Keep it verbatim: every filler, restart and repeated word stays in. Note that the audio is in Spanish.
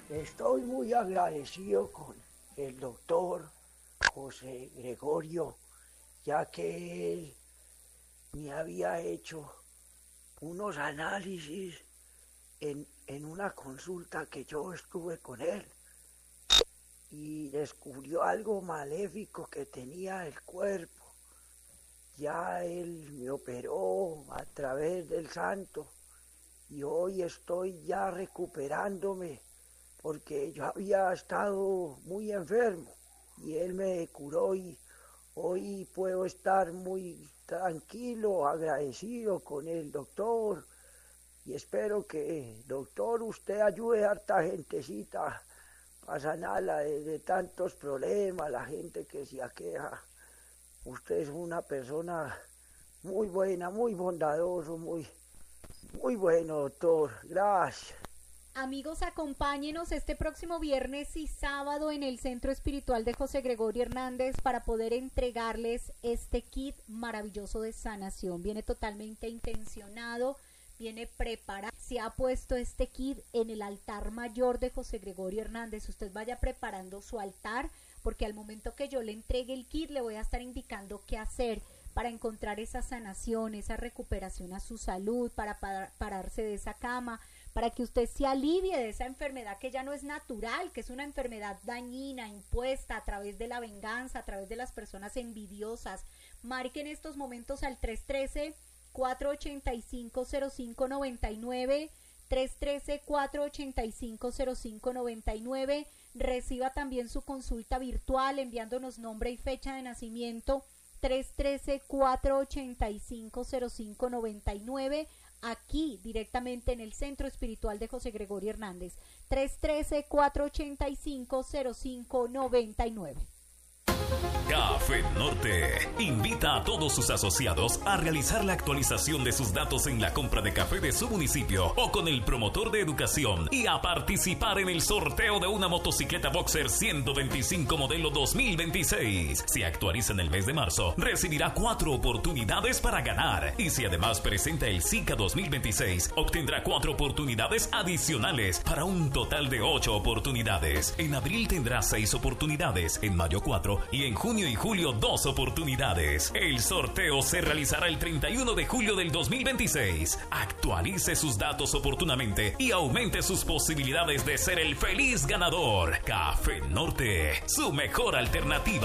Estoy muy agradecido con el doctor José Gregorio, ya que él me había hecho unos análisis en, en una consulta que yo estuve con él y descubrió algo maléfico que tenía el cuerpo. Ya él me operó a través del santo y hoy estoy ya recuperándome porque yo había estado muy enfermo y él me curó y hoy puedo estar muy tranquilo, agradecido con el doctor y espero que, doctor, usted ayude a harta gentecita a sanarla de, de tantos problemas, la gente que se aqueja. Usted es una persona muy buena, muy bondadoso, muy, muy bueno, doctor. Gracias. Amigos, acompáñenos este próximo viernes y sábado en el Centro Espiritual de José Gregorio Hernández para poder entregarles este kit maravilloso de sanación. Viene totalmente intencionado, viene preparado. Se ha puesto este kit en el altar mayor de José Gregorio Hernández. Usted vaya preparando su altar porque al momento que yo le entregue el kit le voy a estar indicando qué hacer para encontrar esa sanación, esa recuperación a su salud, para par- pararse de esa cama, para que usted se alivie de esa enfermedad que ya no es natural, que es una enfermedad dañina, impuesta a través de la venganza, a través de las personas envidiosas. Marque en estos momentos al tres uno tres, cuatro ocho cinco, cero cinco nueve nueve, tres uno tres, cuatro ocho cinco, cero cinco nueve nueve. Reciba también su consulta virtual enviándonos nombre y fecha de nacimiento, tres uno tres, cuatro ocho cinco, cero cinco nueve nueve, aquí directamente en el Centro Espiritual de José Gregorio Hernández, tres uno tres, cuatro ocho cinco, cero cinco nueve nueve. Café Norte invita a todos sus asociados a realizar la actualización de sus datos en la compra de café de su municipio o con el promotor de educación y a participar en el sorteo de una motocicleta Boxer ciento veinticinco modelo dos mil veintiséis. Si actualiza en el mes de marzo, recibirá cuatro oportunidades para ganar y si además presenta el SICA dos mil veintiséis, obtendrá cuatro oportunidades adicionales para un total de ocho oportunidades. En abril tendrá seis oportunidades, en mayo cuatro y en junio y julio dos oportunidades. El sorteo se realizará el treinta y uno de julio del dos mil veintiséis. Actualice sus datos oportunamente y aumente sus posibilidades de ser el feliz ganador. Café Norte, su mejor alternativa.